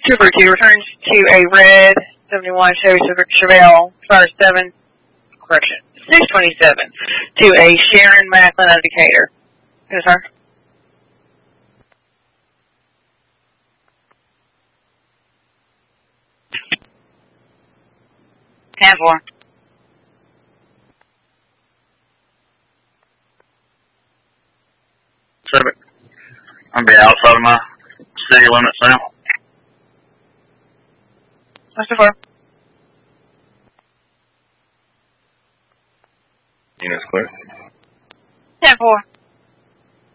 Trooper 2 returns to a red 71 Chevy Chevelle, fire 627 to a Sharon Macklin of Decatur. Who's her? Ten four. Civic. I'll be outside of my city limits now. What's the 4? Units clear. 10-4.